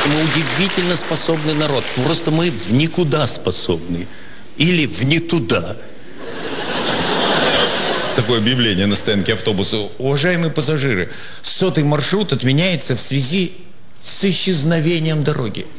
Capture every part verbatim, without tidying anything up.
что мы удивительно способный народ. Просто мы в никуда способны. Или в не туда. Такое объявление на стоянке автобуса. Уважаемые пассажиры, сотый маршрут отменяется в связи с исчезновением дороги.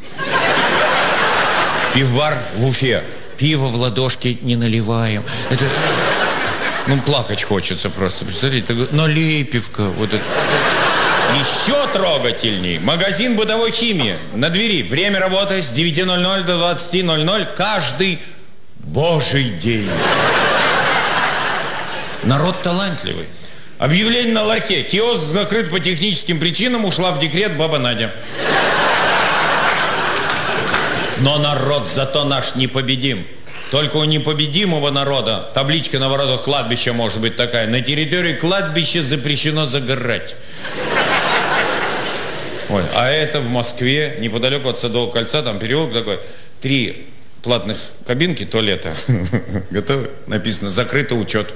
Пивбар в Уфе. Пиво в ладошки не наливаем. Это... Ну, плакать хочется просто. Представляете, налей пивка. Вот это. Еще трогательней. Магазин бытовой химии. На двери. Время работы с девяти ноль-ноль до двадцати ноль-ноль. Каждый божий день. Народ талантливый. Объявление на ларьке. Киоск закрыт по техническим причинам. Ушла в декрет баба Надя. Но народ зато наш непобедим. Только у непобедимого народа табличка на воротах кладбища может быть такая. На территории кладбища запрещено загорать. Ой, а это в Москве, неподалеку от Садового кольца, там переулок такой. Три платных кабинки туалета. Готовы? Написано «Закрытый учет».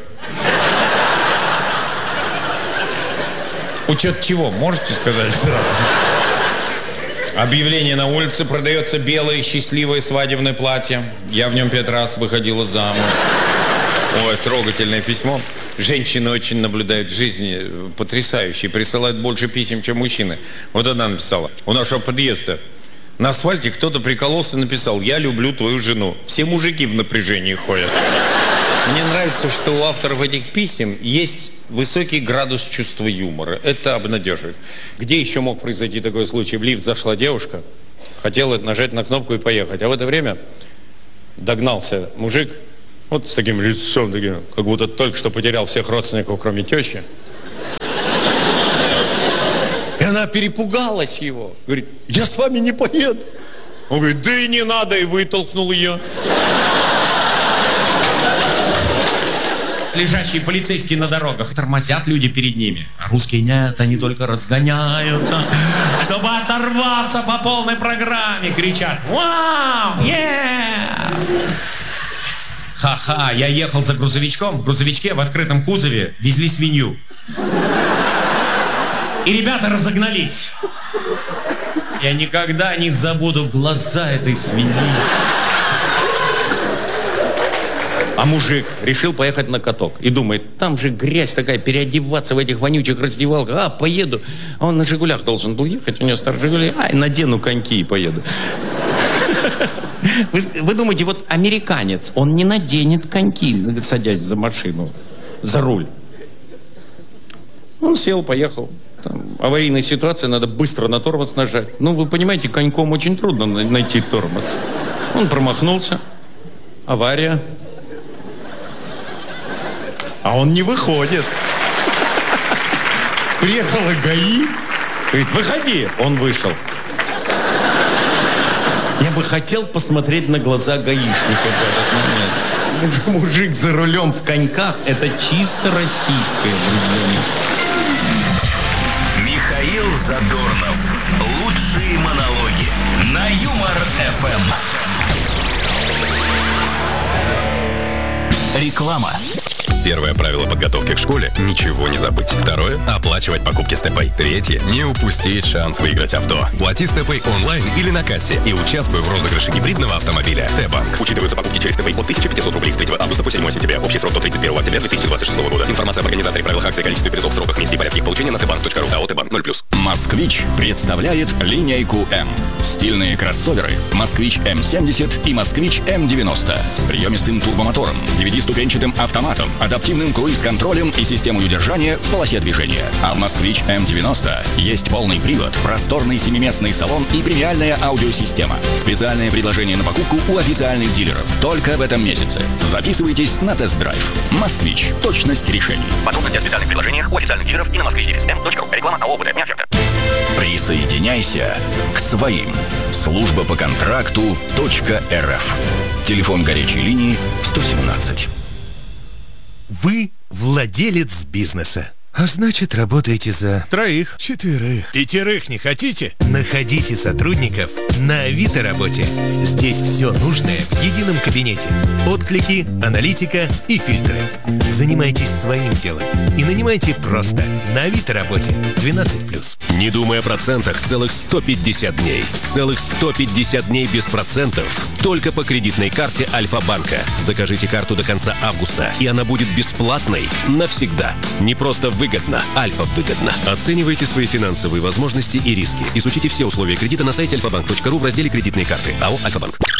Учет чего? Можете сказать сразу? Объявление на улице. Продается белое счастливое свадебное платье. Я в нем пять раз выходила замуж. Ой, трогательное письмо. Женщины очень наблюдают жизни потрясающие. Присылают больше писем, чем мужчины. Вот она написала. У нашего подъезда на асфальте кто-то прикололся и написал: «Я люблю твою жену». Все мужики в напряжении ходят. Мне нравится, что у авторов этих писем есть высокий градус чувства юмора. Это обнадеживает. Где еще мог произойти такой случай? В лифт зашла девушка, хотела нажать на кнопку и поехать. А в это время догнался мужик, вот с таким лицом, таким, как будто только что потерял всех родственников, кроме тещи. И она перепугалась его. Говорит: «Я с вами не поеду». Он говорит: «Да и не надо», и вытолкнул ее. Лежащие полицейские на дорогах. Тормозят люди перед ними. А русские нет, они только разгоняются, чтобы оторваться по полной программе. Кричат: «Вау! Yes!» Ха-ха, я ехал за грузовичком. В грузовичке в открытом кузове везли свинью. И ребята разогнались. Я никогда не забуду глаза этой свиньи. А мужик решил поехать на каток. И думает: там же грязь такая, переодеваться в этих вонючих раздевалках. А, поеду. А он на «Жигулях» должен был ехать. У него старый «Жигули». Ай, надену коньки и поеду. Вы, вы думаете, вот американец, он не наденет коньки, садясь за машину, за руль. Он сел, поехал. Там аварийная ситуация, надо быстро на тормоз нажать. Ну, вы понимаете, коньком очень трудно найти тормоз. Он промахнулся. Авария. А он не выходит. Приехала ГАИ. Говорит: «Выходи». Он вышел. Я бы хотел посмотреть на глаза гаишника в этот момент. Мужик за рулем в коньках — это чисто российское явление. Михаил Задорнов. Лучшие монологи на Юмор-эф эм. Реклама. Первое правило подготовки к школе – ничего не забыть. Второе – оплачивать покупки с ТЭПой. Третье – не упустить шанс выиграть авто. Плати с ТЭПой онлайн или на кассе и участвуй в розыгрыше гибридного автомобиля. ТЭП-банк. Учитываются покупки через ТЭПой от тысяча пятисот рублей с третьего августа по седьмое сентября. Общий срок до тридцать первого октября две тысячи двадцать шестого года. Информация об организаторе, правилах акции, количестве призов, сроках, месте и порядке их получения на тэбанк точка ру. АО «Тэбанк» ноль плюс. «Москвич» представляет линейку М. Стильные кроссоверы «Москвич Эм семьдесят» и «Москвич Эм девяносто» с приемистым турбомотором, девятиступенчатым автоматом, адаптивным круиз-контролем и системой удержания в полосе движения. А в «Москвич Эм девяносто» есть полный привод, просторный семиместный салон и премиальная аудиосистема. Специальное предложение на покупку у официальных дилеров. Только в этом месяце. Записывайтесь на тест-драйв. «Москвич». Точность решений. Подробности о специальных предложениях у официальных дилеров и на москвич эм точка ру. Реклама АО «ОБД». Не оферта. Присоединяйся к своим. Служба по контракту .рф. Телефон горячей линии сто семнадцать. Вы владелец бизнеса. А значит, работаете за Троих. четверых. Пятерых не хотите? Находите сотрудников на Авито работе. Здесь все нужное в едином кабинете. Отклики, аналитика и фильтры. Занимайтесь своим делом и нанимайте просто на Авито работе. двенадцать плюс. Не думай о процентах целых сто пятьдесят дней. Целых сто пятьдесят дней без процентов. Только по кредитной карте Альфа-банка. Закажите карту до конца августа, и она будет бесплатной навсегда. Не просто выгодно, Альфа выгодно. Оценивайте свои финансовые возможности и риски. Изучите все условия кредита на сайте альфа банк точка ру в разделе «Кредитные карты». АО «Альфа-банк».